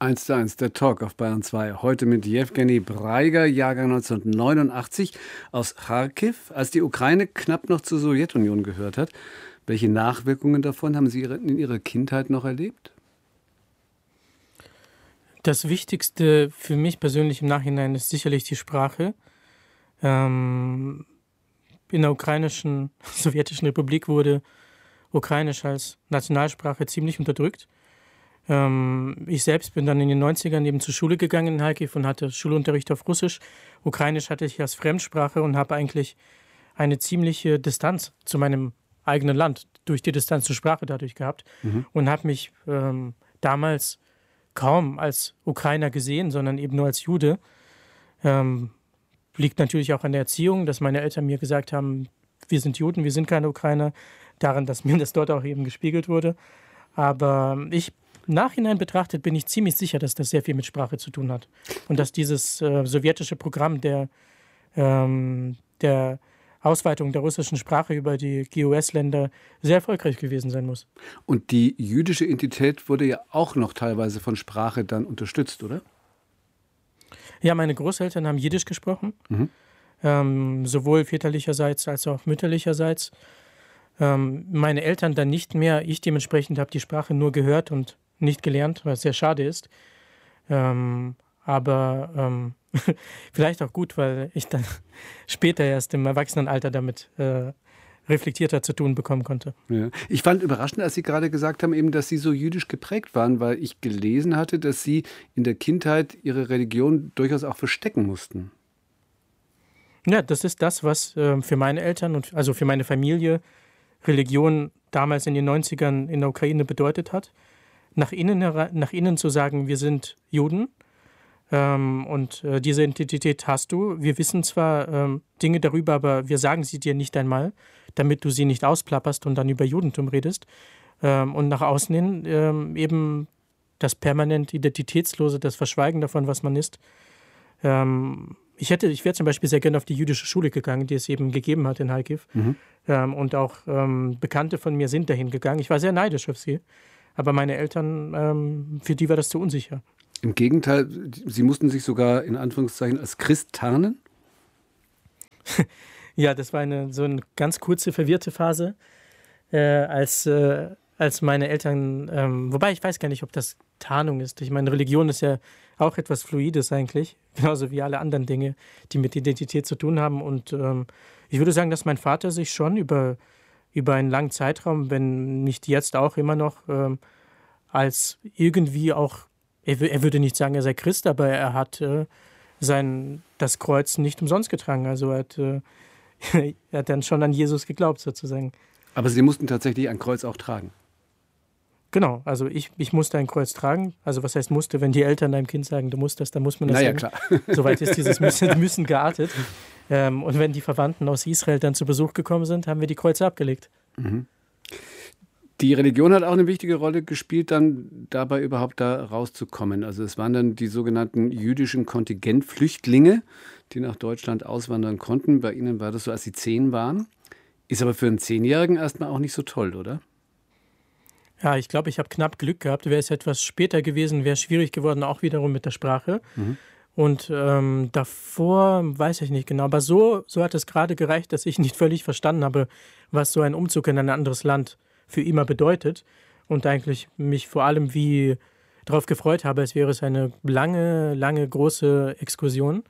1:1, der Talk auf Bayern 2. Heute mit Jewgeni Breiger, Jahrgang 1989 aus Charkiw. Als die Ukraine knapp noch zur Sowjetunion gehört hat, welche Nachwirkungen davon haben Sie in Ihrer Kindheit noch erlebt? Das Wichtigste für mich persönlich im Nachhinein ist sicherlich die Sprache. In der ukrainischen sowjetischen Republik wurde Ukrainisch als Nationalsprache ziemlich unterdrückt. Ich selbst bin dann in den 90ern eben zur Schule gegangen in Charkiw und hatte Schulunterricht auf Russisch. Ukrainisch hatte ich als Fremdsprache und habe eigentlich eine ziemliche Distanz zu meinem eigenen Land durch die Distanz zur Sprache dadurch gehabt und habe mich damals kaum als Ukrainer gesehen, sondern eben nur als Jude. Liegt natürlich auch an der Erziehung, dass meine Eltern mir gesagt haben, wir sind Juden, wir sind keine Ukrainer, daran, dass mir das dort auch eben gespiegelt wurde. Aber im Nachhinein betrachtet bin ich ziemlich sicher, dass das sehr viel mit Sprache zu tun hat. Und dass dieses sowjetische Programm der Ausweitung der russischen Sprache über die GOS-Länder sehr erfolgreich gewesen sein muss. Und die jüdische Identität wurde ja auch noch teilweise von Sprache dann unterstützt, oder? Ja, meine Großeltern haben Jiddisch gesprochen, sowohl väterlicherseits als auch mütterlicherseits. Meine Eltern dann nicht mehr. Ich dementsprechend habe die Sprache nur gehört und nicht gelernt, was sehr schade ist. Aber vielleicht auch gut, weil ich dann später erst im Erwachsenenalter damit reflektierter zu tun bekommen konnte. Ja. Ich fand überraschend, als Sie gerade gesagt haben, eben, dass Sie so jüdisch geprägt waren, weil ich gelesen hatte, dass Sie in der Kindheit Ihre Religion durchaus auch verstecken mussten. Ja, das ist das, was für meine Eltern und also für meine Familie Religion damals in den 90ern in der Ukraine bedeutet hat. Nach innen zu sagen, wir sind Juden und diese Identität hast du. Wir wissen zwar Dinge darüber, aber wir sagen sie dir nicht einmal, damit du sie nicht ausplapperst und dann über Judentum redest. Und nach außen hin eben das permanent Identitätslose, das Verschweigen davon, was man ist. Ich wäre zum Beispiel sehr gerne auf die jüdische Schule gegangen, die es eben gegeben hat in Charkiw. Und auch Bekannte von mir sind dahin gegangen. Ich war sehr neidisch auf sie. Aber meine Eltern, für die war das zu unsicher. Im Gegenteil, Sie mussten sich sogar in Anführungszeichen als Christ tarnen? Ja, das war so eine ganz kurze, verwirrte Phase, als meine Eltern, wobei ich weiß gar nicht, ob das Tarnung ist. Ich meine, Religion ist ja auch etwas Fluides eigentlich, genauso wie alle anderen Dinge, die mit Identität zu tun haben. Und ich würde sagen, dass mein Vater sich schon über einen langen Zeitraum, wenn nicht jetzt auch immer noch, als irgendwie auch, er würde nicht sagen, er sei Christ, aber er hat das Kreuz nicht umsonst getragen. Also er hat dann schon an Jesus geglaubt sozusagen. Aber Sie mussten tatsächlich ein Kreuz auch tragen? Genau, also ich musste ein Kreuz tragen. Also was heißt musste? Wenn die Eltern deinem Kind sagen, du musst das, dann muss man das sagen. Klar. Soweit ist dieses Müssen geartet. Und wenn die Verwandten aus Israel dann zu Besuch gekommen sind, haben wir die Kreuze abgelegt. Die Religion hat auch eine wichtige Rolle gespielt, dann dabei überhaupt da rauszukommen. Also es waren dann die sogenannten jüdischen Kontingentflüchtlinge, die nach Deutschland auswandern konnten. Bei Ihnen war das so, als Sie 10 waren. Ist aber für einen 10-Jährigen erstmal auch nicht so toll, oder? Ja, ich glaube, ich habe knapp Glück gehabt. Wäre es etwas später gewesen, wäre es schwierig geworden, auch wiederum mit der Sprache. Und davor weiß ich nicht genau. Aber so hat es gerade gereicht, dass ich nicht völlig verstanden habe, was so ein Umzug in ein anderes Land für immer bedeutet. Und eigentlich mich vor allem wie darauf gefreut habe, als wäre es eine lange, lange, große Exkursion.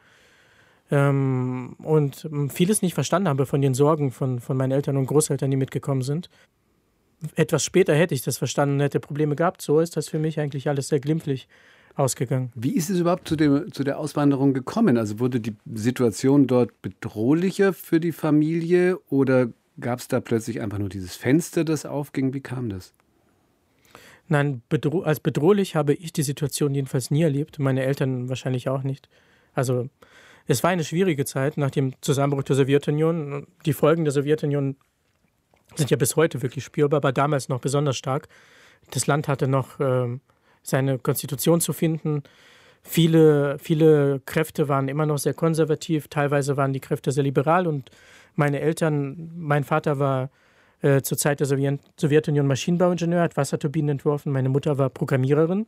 Und vieles nicht verstanden habe von den Sorgen von meinen Eltern und Großeltern, die mitgekommen sind. Etwas später hätte ich das verstanden und hätte Probleme gehabt. So ist das für mich eigentlich alles sehr glimpflich ausgegangen. Wie ist es überhaupt zu der Auswanderung gekommen? Also wurde die Situation dort bedrohlicher für die Familie oder gab es da plötzlich einfach nur dieses Fenster, das aufging? Wie kam das? Nein, als bedrohlich habe ich die Situation jedenfalls nie erlebt. Meine Eltern wahrscheinlich auch nicht. Also es war eine schwierige Zeit nach dem Zusammenbruch der Sowjetunion. Die Folgen der Sowjetunion sind ja bis heute wirklich spürbar, aber damals noch besonders stark. Das Land hatte noch seine Konstitution zu finden. Viele Kräfte waren immer noch sehr konservativ, teilweise waren die Kräfte sehr liberal und mein Vater war zur Zeit der Sowjetunion Maschinenbauingenieur, hat Wasserturbinen entworfen, meine Mutter war Programmiererin,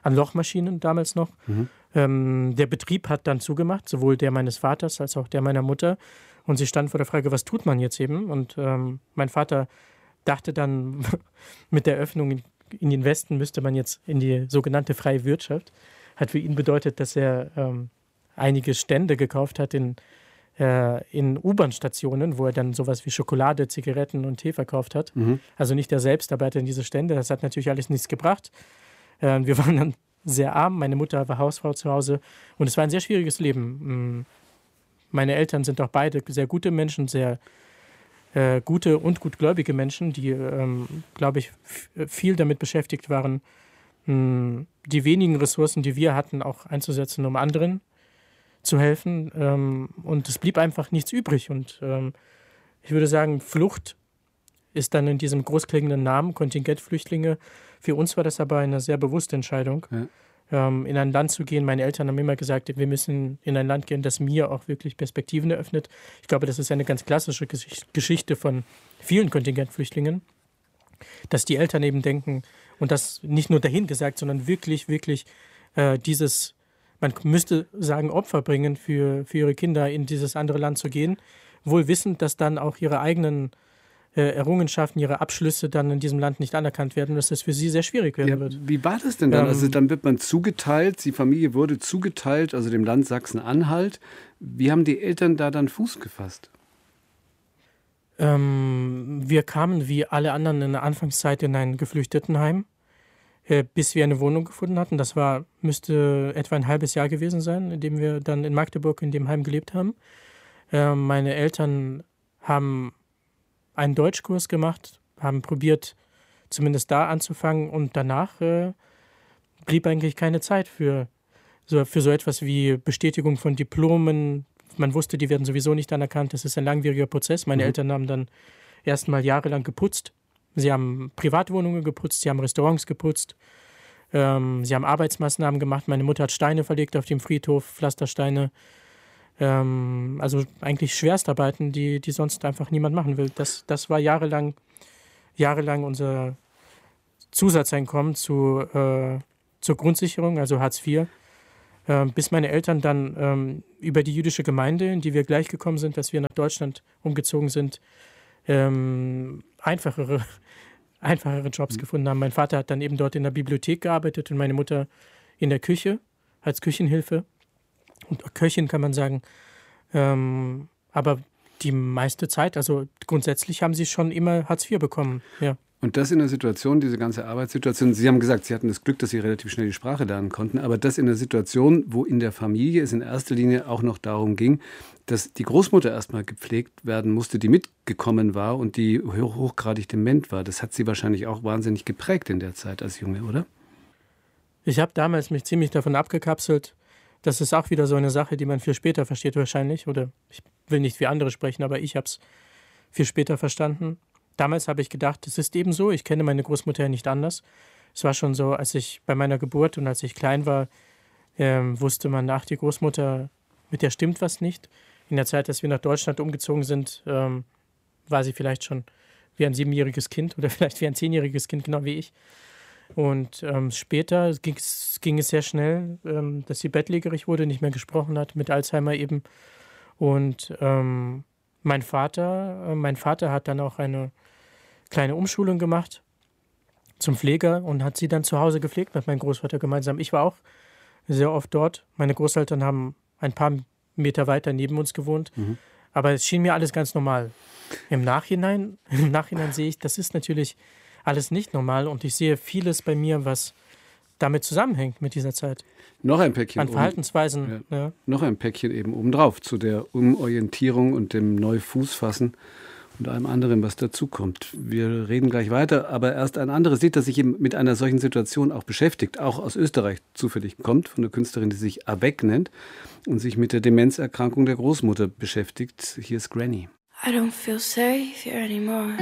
an Lochmaschinen damals noch. Der Betrieb hat dann zugemacht, sowohl der meines Vaters als auch der meiner Mutter. Und sie standen vor der Frage, was tut man jetzt eben? Und mein Vater dachte dann, mit der Öffnung in den Westen müsste man jetzt in die sogenannte freie Wirtschaft. Hat für ihn bedeutet, dass er einige Stände gekauft hat in U-Bahn-Stationen, wo er dann sowas wie Schokolade, Zigaretten und Tee verkauft hat. Also nicht er selbst, aber er hatte diese Stände. Das hat natürlich alles nichts gebracht. Wir waren dann sehr arm. Meine Mutter war Hausfrau zu Hause. Und es war ein sehr schwieriges Leben. Meine Eltern sind auch beide sehr gute Menschen, sehr gute und gutgläubige Menschen, die, glaube ich, viel damit beschäftigt waren, die wenigen Ressourcen, die wir hatten, auch einzusetzen, um anderen zu helfen. Und es blieb einfach nichts übrig. Und ich würde sagen, Flucht ist dann in diesem großklingenden Namen, Kontingentflüchtlinge. Für uns war das aber eine sehr bewusste Entscheidung, in ein Land zu gehen. Meine Eltern haben immer gesagt, wir müssen in ein Land gehen, das mir auch wirklich Perspektiven eröffnet. Ich glaube, das ist eine ganz klassische Geschichte von vielen Kontingentflüchtlingen, dass die Eltern eben denken, und das nicht nur dahingesagt, sondern wirklich, wirklich dieses, man müsste sagen, Opfer bringen für ihre Kinder, in dieses andere Land zu gehen, wohl wissend, dass dann auch ihre eigenen Errungenschaften, ihre Abschlüsse dann in diesem Land nicht anerkannt werden, dass das für sie sehr schwierig werden wird. Wie war das denn dann? Also dann wird man zugeteilt, die Familie wurde zugeteilt, also dem Land Sachsen-Anhalt. Wie haben die Eltern da dann Fuß gefasst? Wir kamen wie alle anderen in der Anfangszeit in ein Geflüchtetenheim, bis wir eine Wohnung gefunden hatten. Das müsste etwa ein halbes Jahr gewesen sein, in dem wir dann in Magdeburg in dem Heim gelebt haben. Meine Eltern haben einen Deutschkurs gemacht, haben probiert, zumindest da anzufangen, und danach blieb eigentlich keine Zeit für so etwas wie Bestätigung von Diplomen. Man wusste, die werden sowieso nicht anerkannt. Das ist ein langwieriger Prozess. Meine Eltern haben dann erst mal jahrelang geputzt. Sie haben Privatwohnungen geputzt, sie haben Restaurants geputzt, sie haben Arbeitsmaßnahmen gemacht. Meine Mutter hat Steine verlegt auf dem Friedhof, Pflastersteine. Also eigentlich Schwerstarbeiten, die sonst einfach niemand machen will. Das war jahrelang unser Zusatzeinkommen zur Grundsicherung, also Hartz IV. Bis meine Eltern dann über die jüdische Gemeinde, in die wir gleich gekommen sind, dass wir nach Deutschland umgezogen sind, einfachere Jobs gefunden haben. Mein Vater hat dann eben dort in der Bibliothek gearbeitet und meine Mutter in der Küche als Küchenhilfe. Und Köchin kann man sagen. Aber die meiste Zeit, also grundsätzlich haben sie schon immer Hartz IV bekommen. Ja. Und das in der Situation, diese ganze Arbeitssituation, Sie haben gesagt, Sie hatten das Glück, dass Sie relativ schnell die Sprache lernen konnten, aber das in der Situation, wo in der Familie es in erster Linie auch noch darum ging, dass die Großmutter erstmal gepflegt werden musste, die mitgekommen war und die hochgradig dement war. Das hat Sie wahrscheinlich auch wahnsinnig geprägt in der Zeit als Junge, oder? Ich habe damals mich ziemlich davon abgekapselt. Das ist auch wieder so eine Sache, die man viel später versteht wahrscheinlich. Oder ich will nicht wie andere sprechen, aber ich habe es viel später verstanden. Damals habe ich gedacht, es ist eben so, ich kenne meine Großmutter ja nicht anders. Es war schon so, als ich bei meiner Geburt und als ich klein war, wusste man, ach, die Großmutter, mit der stimmt was nicht. In der Zeit, als wir nach Deutschland umgezogen sind, war sie vielleicht schon wie ein 7-jähriges Kind oder vielleicht wie ein 10-jähriges Kind, genau wie ich. Und später ging es sehr schnell, dass sie bettlägerig wurde, nicht mehr gesprochen hat, mit Alzheimer eben. Und mein Vater hat dann auch eine kleine Umschulung gemacht zum Pfleger und hat sie dann zu Hause gepflegt mit meinem Großvater gemeinsam. Ich war auch sehr oft dort. Meine Großeltern haben ein paar Meter weiter neben uns gewohnt. Aber es schien mir alles ganz normal. Im Nachhinein sehe ich, das ist natürlich alles nicht normal und ich sehe vieles bei mir, was damit zusammenhängt mit dieser Zeit. Noch ein Päckchen. An Verhaltensweisen. Ja. Noch ein Päckchen eben obendrauf zu der Umorientierung und dem Neufußfassen und allem anderen, was dazukommt. Wir reden gleich weiter, aber erst ein anderes Lied, das sich eben mit einer solchen Situation auch beschäftigt, auch aus Österreich zufällig kommt, von einer Künstlerin, die sich Avec nennt und sich mit der Demenzerkrankung der Großmutter beschäftigt. Hier ist Granny. I don't feel safe here anymore.